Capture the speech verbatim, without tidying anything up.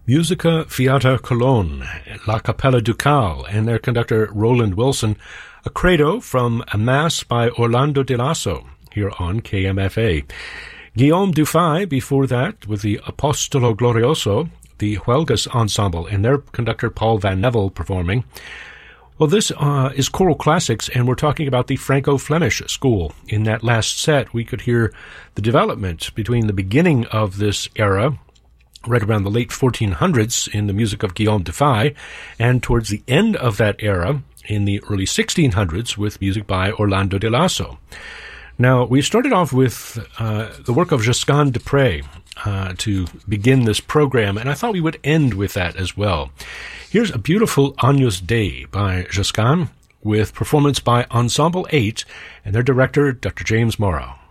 Musica Fiata Cologne, La Capella Ducale, and their conductor Roland Wilson, a credo from a Mass by Orlando de Lasso, here on K M F A. Guillaume Dufay, before that, with the Apostolo Glorioso, the Huelgas Ensemble, and their conductor Paul Van Neville performing. Well, this uh, is Choral Classics, and we're talking about the Franco-Flemish school. In that last set, we could hear the development between the beginning of this era, right around the late fourteen hundreds, in the music of Guillaume Dufay, and towards the end of that era, in the early sixteen hundreds, with music by Orlando de Lasso. Now, we started off with uh, the work of Josquin des Prez uh, to begin this program, and I thought we would end with that as well. Here's a beautiful Agnus Dei by Josquin, with performance by Ensemble eight and their director, Doctor James Morrow.